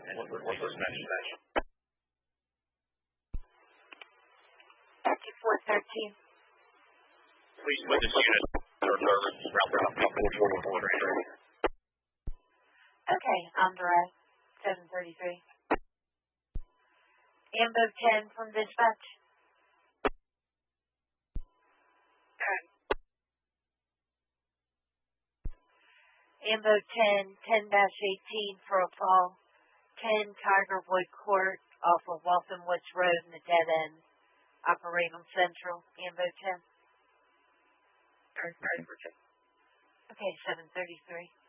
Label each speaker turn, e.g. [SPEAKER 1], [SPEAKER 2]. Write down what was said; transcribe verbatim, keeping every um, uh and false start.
[SPEAKER 1] What, what's this next match?
[SPEAKER 2] fifty-four thirteen.
[SPEAKER 1] Please put this unit or service route four forty-four.
[SPEAKER 2] Okay, Andrea, seven thirty-three. Ambo ten from dispatch. Ambo ten, ten dash eighteen for a fall. ten Tiger Wood Court off of Waltham Woods Road in the dead end. Operate on Central. Ambo ten. Okay, seven thirty-three.